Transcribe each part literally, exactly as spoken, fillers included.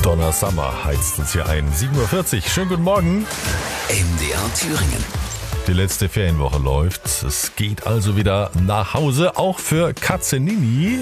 Donna Summer heizt uns hier ein. sieben Uhr vierzig, schönen guten Morgen. M D R Thüringen. Die letzte Ferienwoche läuft. Es geht also wieder nach Hause, auch für Katze Nini.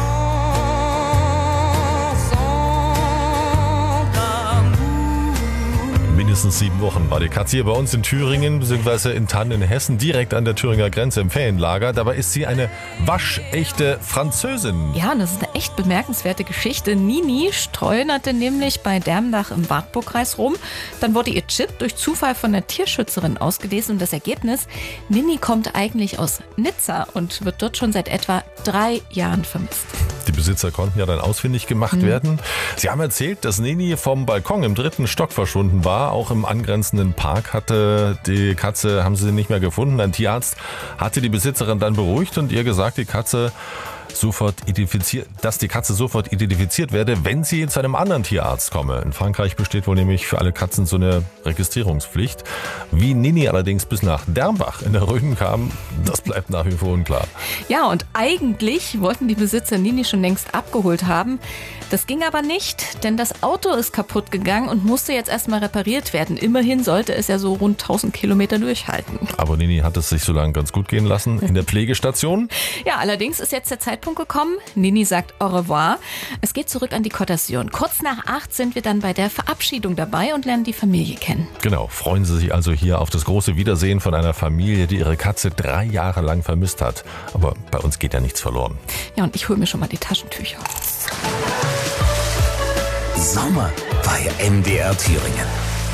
Mindestens sieben Wochen war die Katze hier bei uns in Thüringen, beziehungsweise in Thann in Hessen, direkt an der Thüringer Grenze im Ferienlager. Dabei ist sie eine waschechte Französin. Ja, und das ist eine echt bemerkenswerte Geschichte. Nini streunerte nämlich bei Dermdach im Wartburgkreis rum. Dann wurde ihr Chip durch Zufall von der Tierschützerin ausgelesen. Und das Ergebnis, Nini kommt eigentlich aus Nizza und wird dort schon seit etwa drei Jahren vermisst. Die Besitzer konnten ja dann ausfindig gemacht mhm. werden. Sie haben erzählt, dass Nini vom Balkon im dritten Stock verschwunden war. Auch im angrenzenden Park hatte die Katze, haben sie nicht mehr gefunden. Ein Tierarzt hatte die Besitzerin dann beruhigt und ihr gesagt, die Katze sofort identifiziert, dass die Katze sofort identifiziert werde, wenn sie zu einem anderen Tierarzt komme. In Frankreich besteht wohl nämlich für alle Katzen so eine Registrierungspflicht. Wie Nini allerdings bis nach Dermbach in der Rhön kam, das bleibt nach wie vor unklar. Ja, und eigentlich wollten die Besitzer Nini schon längst abgeholt haben. Das ging aber nicht, denn das Auto ist kaputt gegangen und musste jetzt erstmal repariert werden. Immerhin sollte es ja so rund tausend Kilometer durchhalten. Aber Nini hat es sich so lange ganz gut gehen lassen in der Pflegestation. Ja, allerdings ist jetzt der Zeitpunkt gekommen. Nini sagt au revoir. Es geht zurück an die Côte d'Azur. Kurz nach acht sind wir dann bei der Verabschiedung dabei und lernen die Familie kennen. Genau, freuen Sie sich also hier auf das große Wiedersehen von einer Familie, die ihre Katze drei Jahre lang vermisst hat. Aber bei uns geht ja nichts verloren. Ja, und ich hole mir schon mal die Taschentücher. Sommer bei M D R Thüringen.